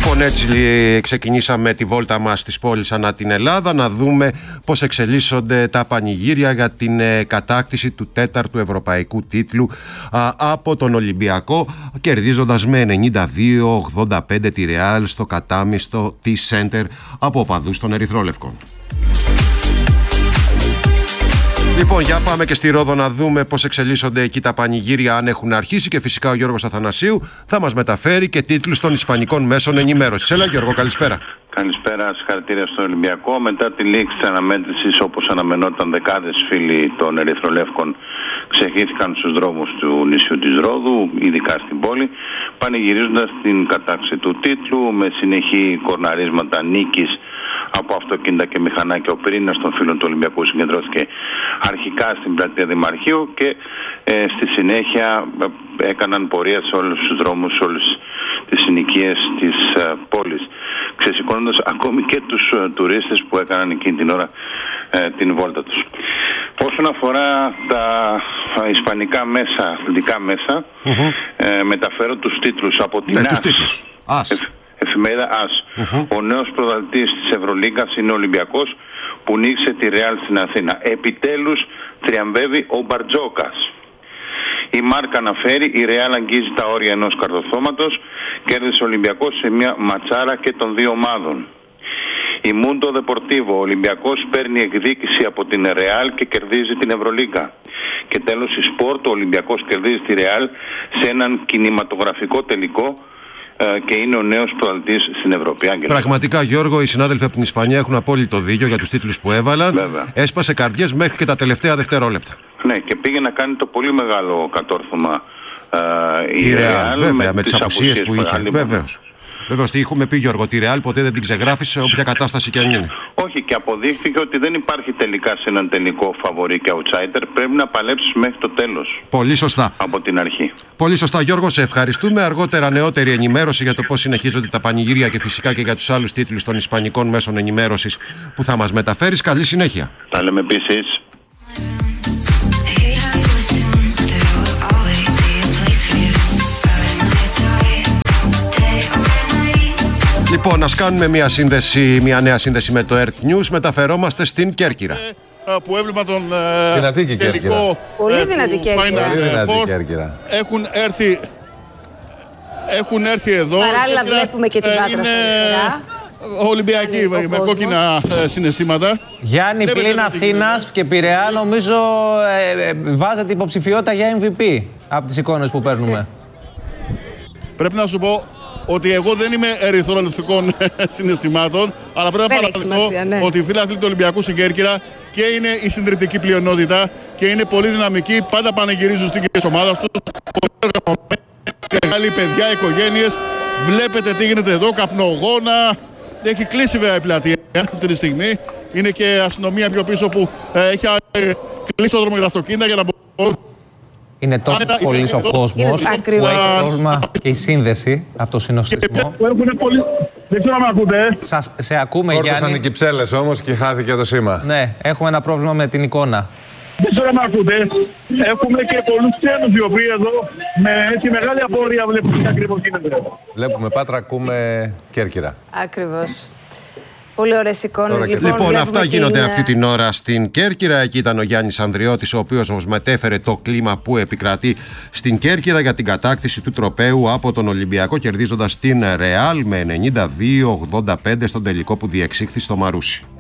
Λοιπόν, έτσι ξεκινήσαμε τη βόλτα μας στις πόλεις ανά την Ελλάδα, να δούμε πώς εξελίσσονται τα πανηγύρια για την κατάκτηση του 4ου ευρωπαϊκού τίτλου από τον Ολυμπιακό, κερδίζοντας με 92-85 τη Ρεάλ στο κατάμιστο της Σέντερ από οπαδούς των Ερυθρόλευκων. Λοιπόν, για πάμε και στη Ρόδο να δούμε πώς εξελίσσονται εκεί τα πανηγύρια, αν έχουν αρχίσει, και φυσικά ο Γιώργος Αθανασίου θα μας μεταφέρει και τίτλους των ισπανικών μέσων ενημέρωσης. Έλα Γιώργο, καλησπέρα. Καλησπέρα, συγχαρητήρια στον Ολυμπιακό. Μετά τη λήξη της αναμέτρησης, όπως αναμενόταν, δεκάδες φίλοι των Ερυθρολεύκων ξεχύθηκαν στους δρόμους του νησιού της Ρόδου, ειδικά στην πόλη, πανηγυρίζοντας την κατάκτηση του τίτλου με συνεχή κορναρίσματα νίκης από αυτοκίνητα και μηχανάκια. Ο πυρήνας των φίλων του Ολυμπιακού συγκεντρώθηκε αρχικά στην πλατεία Δημαρχείου και στη συνέχεια έκαναν πορεία σε όλους τους δρόμους, σε όλες τις συνοικίες της πόλης, ξεσηκώνοντας ακόμη και τους τουρίστες που έκαναν εκείνη την ώρα την βόλτα τους. Όσον αφορά τα ισπανικά μέσα, αθλητικά μέσα, μεταφέρω τους τίτλους από την εφημερίδα ΑΣ. Ο νέος πρωταθλητής της Ευρωλίγκας είναι ο Ολυμπιακός, που νίκησε τη Ρεάλ στην Αθήνα. Επιτέλους τριαμβεύει ο Μπαρτζόκας. Η Μάρκα αναφέρει: η Ρεάλ αγγίζει τα όρια ενός καρδοθώματος, κέρδισε ο Ολυμπιακός σε μια ματσάρα και των δύο ομάδων. Η Μούντο Δεπορτίβο: ο Ολυμπιακός παίρνει εκδίκηση από την Ρεάλ και κερδίζει την Ευρωλίγκα. Και τέλος η Σπορτ: ο Ολυμπιακός κερδίζει τη Ρεάλ σε έναν κινηματογραφικό τελικό και είναι ο νέος πρωταθλητής στην Ευρώπη. Πραγματικά, Γιώργο, οι συνάδελφοι από την Ισπανία έχουν απόλυτο δίκιο για τους τίτλους που έβαλαν. Βέβαια. Έσπασε καρδιές μέχρι και τα τελευταία δευτερόλεπτα. Ναι, και πήγε να κάνει το πολύ μεγάλο κατόρθωμα η Ρεάλ, βέβαια, με τις απουσίες που είχε. Βεβαίως. Βεβαίως, τι έχουμε πει, Γιώργο, τη Ρεάλ ποτέ δεν την ξεγράφει σε όποια κατάσταση και αν είναι. Όχι, και αποδείχθηκε ότι δεν υπάρχει τελικά σε έναν τελικό φαβορί και outsider. Πρέπει να παλέψεις μέχρι το τέλος. Πολύ σωστά. Από την αρχή. Πολύ σωστά, Γιώργο, σε ευχαριστούμε. Αργότερα νεότερη ενημέρωση για το πώς συνεχίζονται τα πανηγύρια και φυσικά και για τους άλλους τίτλους των ισπανικών μέσων ενημέρωσης που θα μας μεταφέρεις. Καλή συνέχεια. Τα λέμε επίσης. Λοιπόν, ας κάνουμε μια νέα σύνδεση με το Earth News. Μεταφερόμαστε στην Κέρκυρα. Που έβλεπα τον δυνατή τελικό πολύ δυνατή Κέρκυρα. Έχουν έρθει εδώ. Παράλληλα βλέπουμε και την Πάτρα στα αριστερά. Ολυμπιακοί με κόκκινα συναισθήματα. Γιάννη, πλην Αθήνας και Πειραιά, νομίζω βάζετε υποψηφιότητα για MVP από τις εικόνες που παίρνουμε. Πρέπει να σου πω ότι εγώ δεν είμαι ερυθρολευκών συναισθημάτων, αλλά πρέπει να παραδεχτώ ότι οι φίλοι του Ολυμπιακού στην Κέρκυρα και είναι η συντριπτική πλειονότητα και είναι πολύ δυναμικοί, πάντα πανηγυρίζουν στην κυρία της ομάδας τους. Μεγάλοι παιδιά, οικογένειες. Βλέπετε τι γίνεται εδώ, καπνογόνα. Έχει κλείσει βέβαια η πλατεία αυτή τη στιγμή. Είναι και αστυνομία πιο πίσω που έχει κλείσει το δρόμο για τα αυτοκίνητα για να μπορούν. Είναι τόσο πολύ ο κόσμος που έχει πρόβλημα και η σύνδεση από το συνοστισμό. Δεν ξέρω αν με ακούτε. Σε ακούμε, Γιάννη. Όρθωσαν οι κυψέλες όμως και χάθηκε το σήμα. Ναι, έχουμε ένα πρόβλημα με την εικόνα. Δεν ξέρω αν με ακούτε. Έχουμε και πολλούς ξένους οι οποίοι εδώ με έτσι μεγάλη απορία βλέπουν τι ακριβώς γίνεται. Βλέπουμε Πάτρα, ακούμε Κέρκυρα. Ακριβώς. Πολύ ωραίες εικόνες. Λοιπόν, αυτά γίνονται αυτή την ώρα στην Κέρκυρα. Εκεί ήταν ο Γιάννης Ανδριώτης, ο οποίος μας μετέφερε το κλίμα που επικρατεί στην Κέρκυρα για την κατάκτηση του τροπαίου από τον Ολυμπιακό, κερδίζοντας την Ρεάλ με 92-85 στον τελικό που διεξήχθη στο Μαρούσι.